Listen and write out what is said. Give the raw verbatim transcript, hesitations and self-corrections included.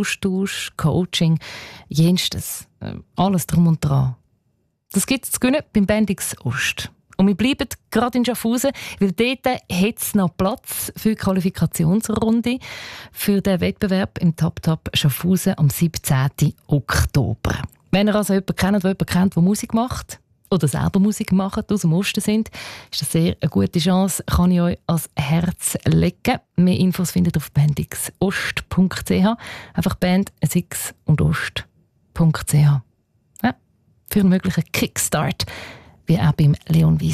Austausch, Coaching, jenstes. Alles drum und dran. Das gibt es zu gewinnen beim Bendix Ost. Und wir bleiben gerade in Schaffhausen, weil dort hat es noch Platz für die Qualifikationsrunde für den Wettbewerb im Tap-Tap Schaffhausen am siebzehnten Oktober. Wenn ihr also jemanden kennt, der jemanden kennt, der Musik macht oder selber Musik macht, aus dem Osten sind, ist das sehr eine gute Chance, kann ich euch ans Herz legen. Mehr Infos findet ihr auf bendix ost punkt c h. Einfach Band sechs und ost punkt c h. Ja, für einen möglichen Kickstart, wie auch beim Leon Wyss.